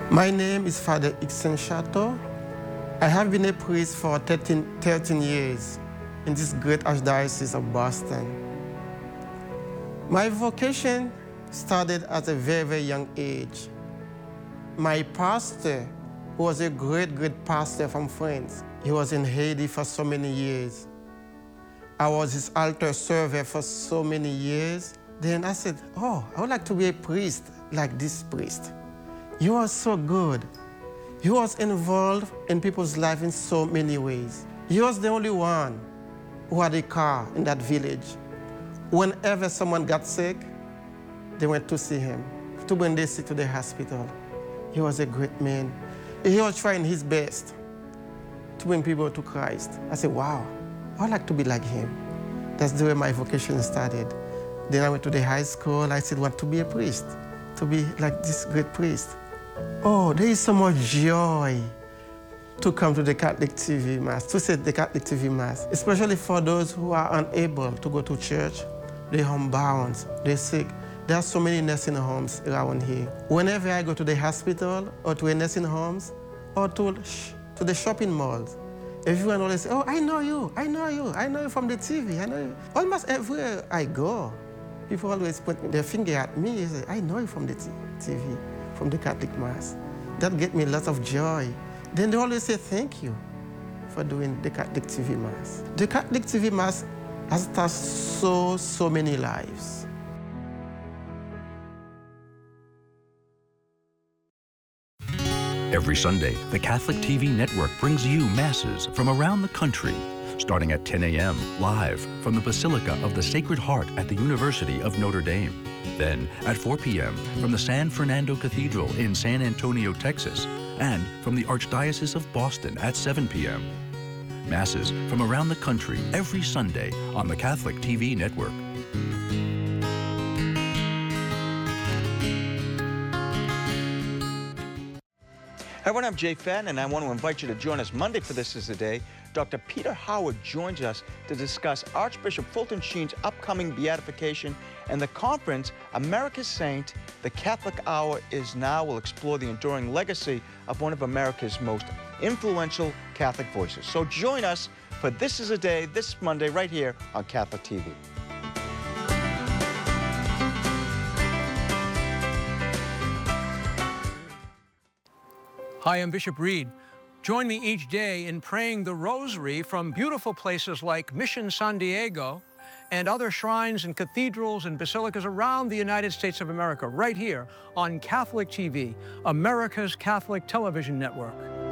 My name is Father Ixen Chateau. I have been a priest for 13 years in this great Archdiocese of Boston. My vocation started at a very, very young age. My pastor, who was a great pastor from France, he was in Haiti for so many years. I was his altar server for so many years. Then I said, oh, I would like to be a priest like this priest. He was so good. He was involved in people's life in so many ways. He was the only one who had a car in that village. Whenever someone got sick, they went to see him, to bring them sick to the hospital. He was a great man. He was trying his best to bring people to Christ. I said, wow, I'd like to be like him. That's the way my vocation started. Then I went to the high school. I said, I want to be a priest, to be like this great priest. Oh, there is so much joy to come to the Catholic TV Mass, to sit the Catholic TV Mass, especially for those who are unable to go to church. They're homebound, they're sick. There are so many nursing homes around here. Whenever I go to the hospital or to a nursing homes or to the shopping malls, everyone always says, oh, I know you from the TV, I know you. Almost everywhere I go, people always put their finger at me and say, I know you from the TV, from the Catholic Mass. That gets me lots of joy. Then they always say, thank you for doing the Catholic TV Mass. The Catholic TV Mass has touched so many lives. Every Sunday, the Catholic TV network brings you masses from around the country, starting at 10 a.m. live from the Basilica of the Sacred Heart at the University of Notre Dame. Then at 4 p.m. from the San Fernando Cathedral in San Antonio, Texas, and from the Archdiocese of Boston at 7 p.m. Masses from around the country every Sunday on the Catholic TV network. Hey everyone, I'm Jay Fadden, and I want to invite you to join us Monday for This Is the Day. Dr. Peter Howard joins us to discuss Archbishop Fulton Sheen's upcoming beatification and the conference, America's Saint, the Catholic Hour is Now. Will explore the enduring legacy of one of America's most influential Catholic voices. So join us for This Is a Day this Monday right here on Catholic TV. Hi, I'm Bishop Reed. Join me each day in praying the Rosary from beautiful places like Mission San Diego and other shrines and cathedrals and basilicas around the United States of America, right here on Catholic TV, America's Catholic television network.